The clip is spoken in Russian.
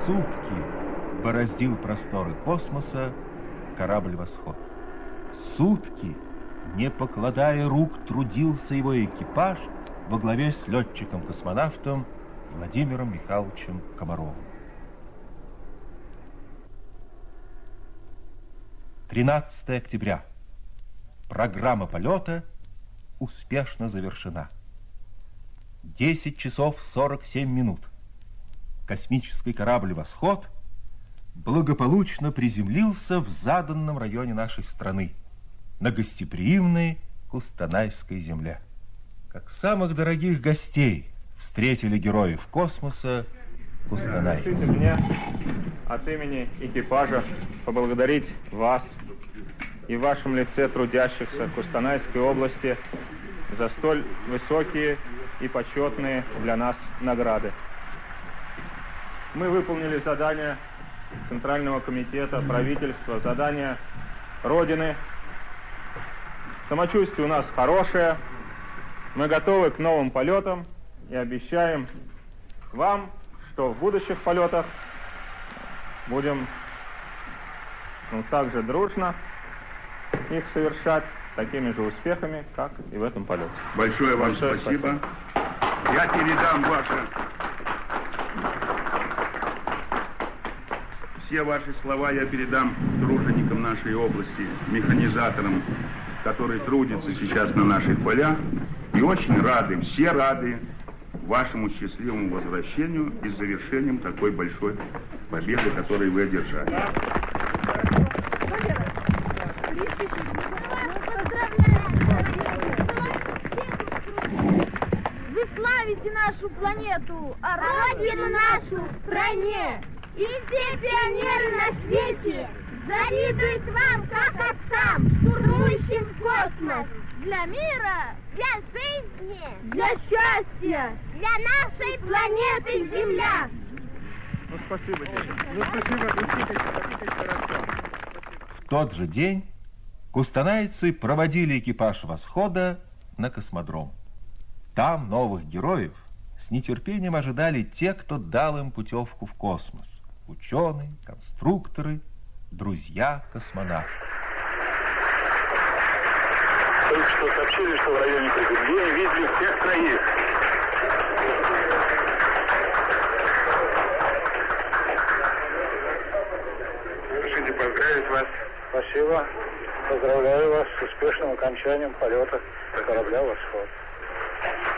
Сутки бороздил просторы космоса корабль «Восход». Сутки, не покладая рук, трудился его экипаж во главе с летчиком-космонавтом Владимиром Михайловичем Комаровым. 13 октября. Программа полета успешно завершена. 10 часов 47 минут. Космический корабль «Восход» благополучно приземлился в заданном районе нашей страны, на гостеприимной Кустанайской земле. Как самых дорогих гостей встретили героев космоса кустанайцы. Разрешите мне от имени экипажа поблагодарить вас и в вашем лице трудящихся Кустанайской области за столь высокие и почетные для нас награды. Мы выполнили задание Центрального комитета, правительства, задание Родины. Самочувствие у нас хорошее. Мы готовы к новым полетам и обещаем вам, что в будущих полетах будем также дружно их совершать с такими же успехами, как и в этом полете. Большое вам спасибо. Я передам все ваши слова я передам труженикам нашей области, механизаторам, которые трудятся сейчас на наших полях, и очень рады, все рады вашему счастливому возвращению и завершением такой большой победы, которую вы одержали. Вы славите нашу планету, а родину нашу в стране. И все пионеры на свете завидуют вам, как отцам, штурмующим космос. Для мира, для жизни, для счастья, для нашей планеты Земля. Ну, спасибо, дети. Ну, спасибо, В тот же день кустанайцы проводили экипаж «Восхода» на космодром. Там новых героев с нетерпением ожидали те, кто дал им путевку в космос. Ученые, конструкторы, друзья космонавтов. Только что сообщили, что в районе приземления видели всех троих. Разрешите поздравить вас. Спасибо. Поздравляю вас с успешным окончанием полета корабля «Восход».